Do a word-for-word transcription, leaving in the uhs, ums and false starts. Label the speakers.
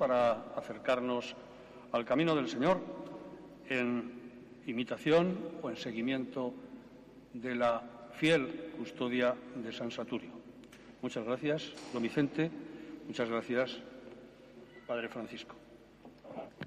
Speaker 1: para acercarnos al camino del Señor en imitación o en seguimiento de la fiel custodia de San Saturio. Muchas gracias, don Vicente. Muchas gracias, Padre Francisco.